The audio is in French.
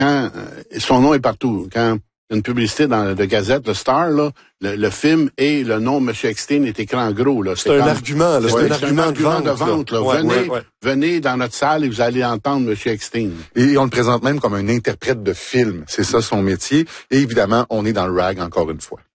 son nom est partout. Quand une publicité dans la Gazette, le Star, là, le film et le nom M. Eckstein est écrit en gros. Là. C'est un argument, là. Ouais, c'est un argument de vente. Là. Ouais, venez dans notre salle et vous allez entendre M. Eckstein. Et on le présente même comme un interprète de film. C'est ça son métier. Et évidemment, on est dans le rag encore une fois.